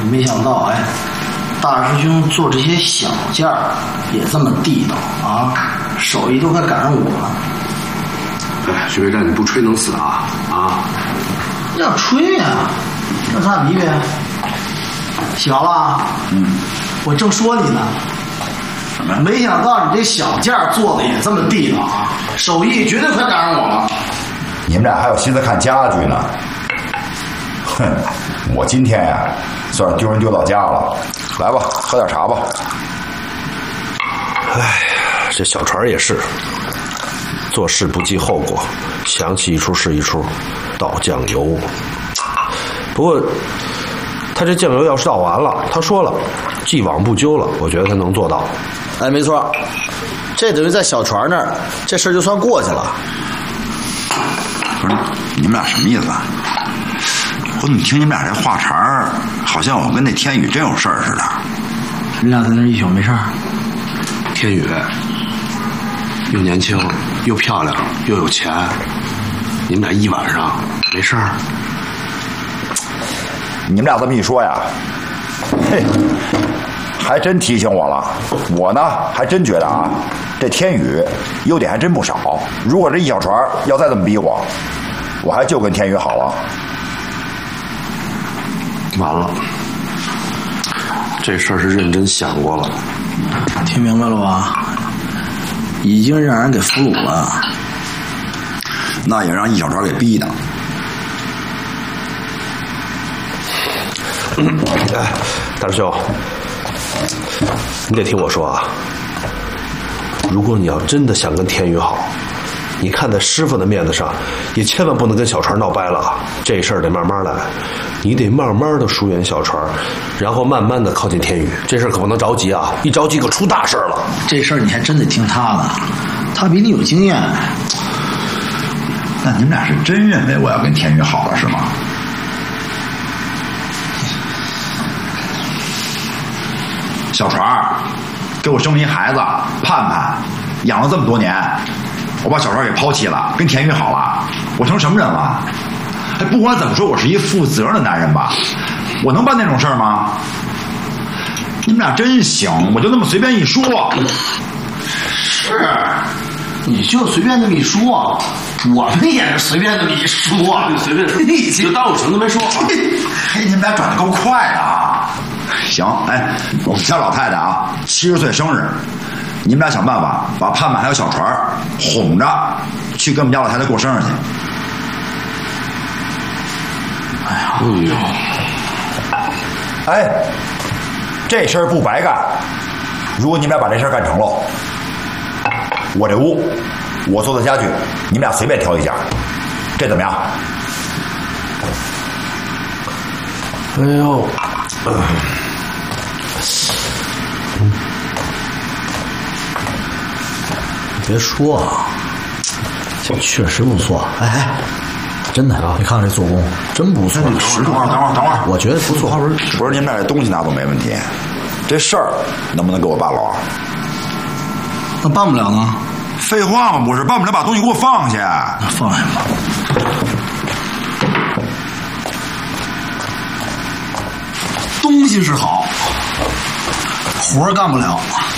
没想到哎，大师兄做这些小件儿也这么地道啊，手艺都快赶上我了。 哎，徐备战，你不吹能死啊？啊？ 要吹呀、那咱俩比比。小子，我正说你呢。 什么？ 没想到你这小件儿做的也这么地道啊，手艺绝对快赶上我了。 你们俩还有心思看家具呢？哼，我今天呀，算是丢人丢到家了。来吧，喝点茶吧。 哎呀，这小船也是，做事不计后果，想起一出是一出，倒酱油。不过，他这酱油要是倒完了，他说了，既往不咎了，我觉得他能做到。 哎，没错，这等于在小船那儿，这事儿就算过去了。 不是，你们俩什么意思啊？我怎么听你们俩这话茬儿，好像我跟那天宇真有事儿似的。 你俩在那一宿没事儿？ 天宇又年轻又漂亮又有钱，你们俩一晚上没事儿？ 你们俩这么一说呀，嘿，还真提醒我了。我呢，还真觉得啊，这天宇优点还真不少。如果这一小船要再这么逼我还就跟天宇好了。 完了，这事儿是认真想过了。 听明白了吧？已经让人给俘虏了。 那也让一小船给逼的。 哎，大师兄，你得听我说啊，如果你要真的想跟天宇好，你看在师傅的面子上，也千万不能跟小船闹掰了啊！这事儿得慢慢来，你得慢慢的疏远小船，然后慢慢的靠近天宇。这事儿可不能着急啊，一着急可出大事了。 这事儿你还真得听他的，他比你有经验。 那你们俩是真认为我要跟天宇好了是吗？小船给我生了一孩子盼盼，养了这么多年，我把小船给抛弃了，跟田宇好了，我成什么人了？哎，不管怎么说，我是一负责任的男人吧？我能办那种事儿吗？你们俩真行，我就那么随便一说。 是，你就随便那么一说，我们也是随便那么一说， 随便说，就当我什么都没说。 嘿，你们俩转得够快的啊！行，哎，我们家老太太啊，70岁生日，你们俩想办法把盼盼还有小船哄着去跟我们家老太太过生日去。 哎呀， 哎，这事儿不白干。如果你们俩把这事儿干成了，我这屋我做的家具，你们俩随便挑一件，这怎么样？ 哎呦， 别说啊，这确实不错。哎，真的啊，你看这做工真不错。 等会儿， 我觉得不错。 不是你们俩这东西拿走没问题，这事儿能不能给我办了啊？ 那办不了呢？ 废话嘛，不是办不了，把东西给我放下。 那放下吧。东西是好，活儿干不了。